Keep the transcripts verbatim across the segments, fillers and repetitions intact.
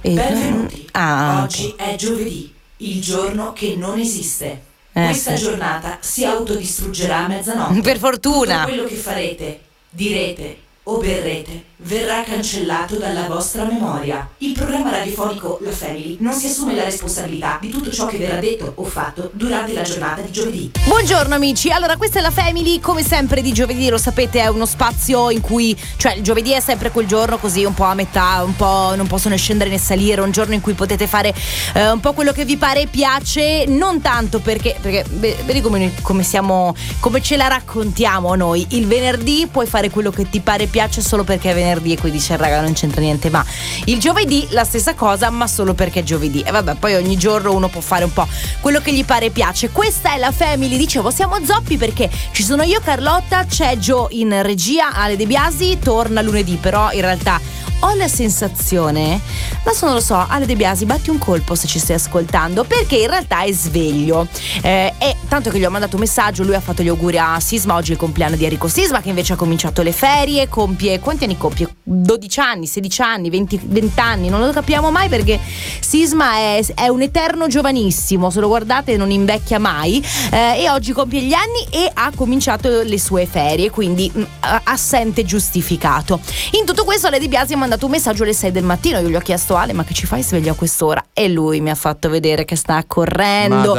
E... Benvenuti. Ah, Oggi okay. è giovedì, il giorno che non esiste. Eh, Questa sì. giornata si autodistruggerà a mezzanotte. Per fortuna. Tutto quello che farete, direte o berrete verrà cancellato dalla vostra memoria. Il programma radiofonico La Family non si assume la responsabilità di tutto ciò che verrà detto o fatto durante la giornata di giovedì. Buongiorno amici, allora questa è La Family, come sempre di giovedì, lo sapete, è uno spazio in cui, cioè il giovedì è sempre quel giorno così un po' a metà, un po' non possono né scendere né salire, un giorno in cui potete fare eh, un po' quello che vi pare e piace, non tanto perché, perché vedi come, come siamo, come ce la raccontiamo noi, il venerdì puoi fare quello che ti pare e piace solo perché è venerdì e quindi dice raga non c'entra niente, ma il giovedì la stessa cosa ma solo perché è giovedì e vabbè poi ogni giorno uno può fare un po' quello che gli pare e piace. Questa è La Family, dicevo siamo zoppi perché ci sono io, Carlotta, c'è Gio in regia, Ale De Biasi torna lunedì, però in realtà ho la sensazione, adesso non lo so, Ale De Biasi batti un colpo se ci stai ascoltando, perché in realtà è sveglio eh, e tanto che gli ho mandato un messaggio, lui ha fatto gli auguri a Sisma, oggi è il compleanno di Enrico Sisma che invece ha cominciato le ferie, compie, quanti anni compie? dodici anni, sedici anni, venti, venti anni, non lo capiamo mai perché Sisma è, è un eterno giovanissimo, se lo guardate non invecchia mai eh, e oggi compie gli anni e ha cominciato le sue ferie, quindi mh, assente giustificato. In tutto questo Ale De Biasi ha mandato un messaggio alle sei del mattino, io gli ho chiesto Ale ma che ci fai sveglia a quest'ora e lui mi ha fatto vedere che sta correndo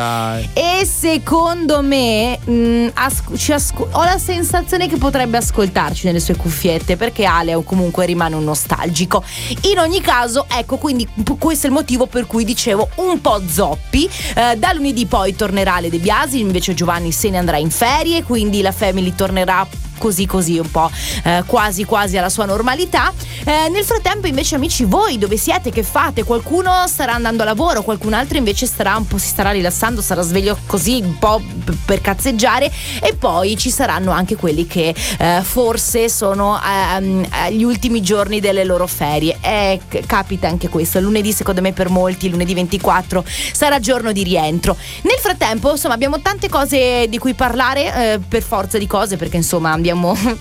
e secondo me mh, asco- ci asco- ho la sensazione che potrebbe ascoltarci nelle sue cuffiette perché Ale comunque rimane un nostalgico. In ogni caso ecco, quindi questo è il motivo per cui dicevo un po' zoppi. eh, da lunedì poi tornerà Ale De Biasi, invece Giovanni se ne andrà in ferie, quindi la Family tornerà così così un po' eh, quasi quasi alla sua normalità. Eh, nel frattempo invece amici, voi dove siete, che fate? Qualcuno starà andando a lavoro, qualcun altro invece starà un po', si starà rilassando, sarà sveglio così un po' p- per cazzeggiare e poi ci saranno anche quelli che eh, forse sono ehm, agli ultimi giorni delle loro ferie. Eh, capita anche questo, lunedì secondo me per molti, lunedì ventiquattro sarà giorno di rientro. Nel frattempo insomma abbiamo tante cose di cui parlare eh, per forza di cose, perché insomma abbiamo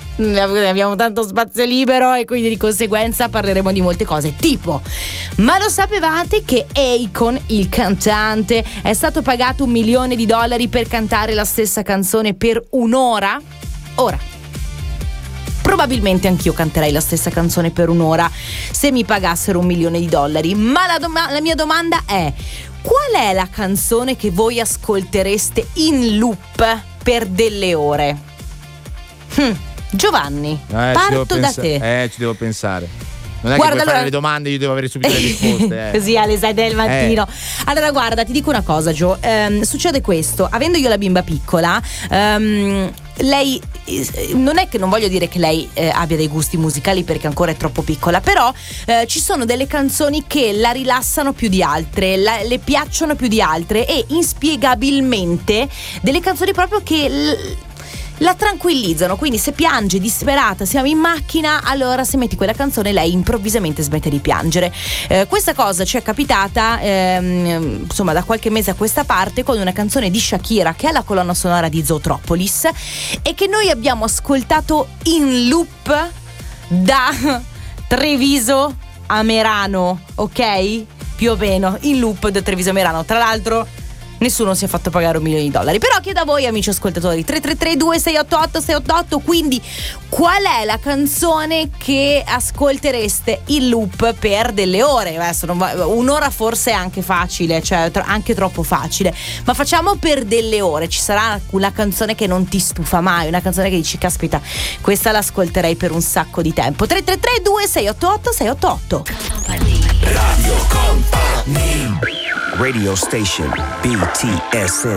abbiamo tanto spazio libero e quindi di conseguenza parleremo di molte cose, tipo ma lo sapevate che Akon, il cantante, è stato pagato un milione di dollari per cantare la stessa canzone per un'ora? Ora probabilmente anch'io canterei la stessa canzone per un'ora se mi pagassero un milione di dollari, ma la, doma- la mia domanda è: qual è la canzone che voi ascoltereste in loop per delle ore? Hm, Giovanni, eh, parto da pensa- te. Eh, ci devo pensare. Non è Guarda, che puoi allora... fare le domande, io devo avere subito le risposte. Eh. Così alle sei del mattino. Eh. Allora, guarda, ti dico una cosa, Gio. Ehm, succede questo: avendo io la bimba piccola, ehm, lei non è che non voglio dire che lei eh, abbia dei gusti musicali perché ancora è troppo piccola, però eh, ci sono delle canzoni che la rilassano più di altre, la, le piacciono più di altre e inspiegabilmente delle canzoni proprio che l- la tranquillizzano, quindi se piange disperata, siamo in macchina, allora se metti quella canzone lei improvvisamente smette di piangere. Eh, questa cosa ci è capitata ehm, insomma da qualche mese a questa parte con una canzone di Shakira che è la colonna sonora di Zootropolis e che noi abbiamo ascoltato in loop da Treviso a Merano, ok? Più o meno in loop da Treviso a Merano. Tra l'altro nessuno si è fatto pagare un milione di dollari. Però chiedo a voi amici ascoltatori, tre tre tre due sei otto otto sei otto otto, quindi qual è la canzone che ascoltereste in loop per delle ore? Adesso non va, un'ora forse è anche facile, cioè tro- anche troppo facile, ma facciamo per delle ore. Ci sarà una canzone che non ti stufa mai, una canzone che dici caspita, questa l'ascolterei per un sacco di tempo. Tre tre tre due sei otto otto sei otto otto. Radio Company Radio Station B T S